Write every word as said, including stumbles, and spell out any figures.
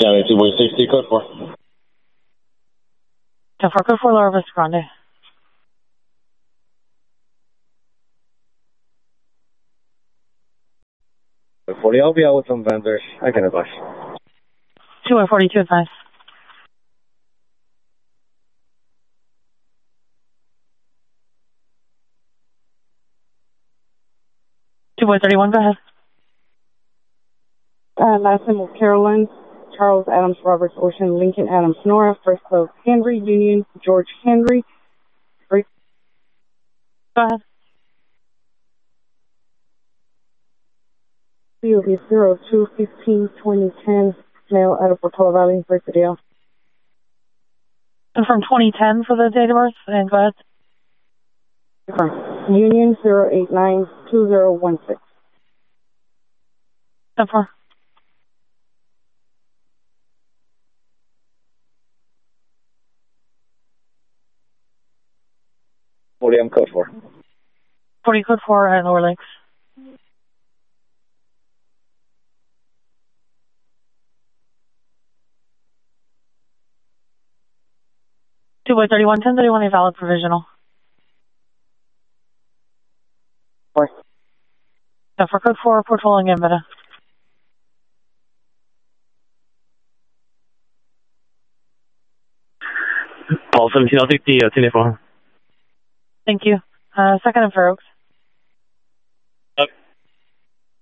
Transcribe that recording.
County two point sixty, code four. ten four, code four, Laura Vista Grande. forty, I'll be out with some vendors. I can advise. two one forty-two, advice. two one thirty-one, go ahead. Uh, last name of Carolyn, Charles Adams, Roberts Ocean, Lincoln Adams, Nora, first of Henry, Union, George Henry. Three. Go ahead. C O B zero two fifteen twenty ten, male out of Portola Valley, first video. And from twenty ten for the date of birth, and go ahead. Confirm. Union zero eight nine two zero one six. ten four. forty, I'm code four. forty, code four at Lower Lakes. two by thirty-one, ten thirty-one, a valid provisional. Four. Yeah, for code four, Portola and Gambetta. Paul seventeen, I'll take the uh, ten four. Thank you. Uh, second and Fair Oaks.